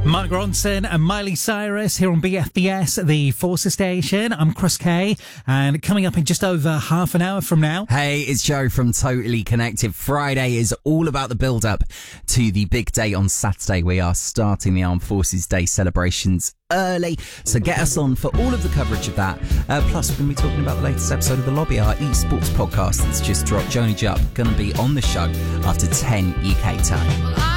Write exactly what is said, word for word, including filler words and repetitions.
Mark Ronson and Miley Cyrus here on B F B S, the Forces Station. I'm Chris Kay, and coming up in just over half an hour from now. Hey, it's Joe from Totally Connected. Friday is all about the build-up to the big day on Saturday. We are starting the Armed Forces Day celebrations early, so get us on for all of the coverage of that. Uh, plus, we're going to be talking about the latest episode of The Lobby, our esports podcast that's just dropped. Joni Jupp going to be on the show after ten U K time.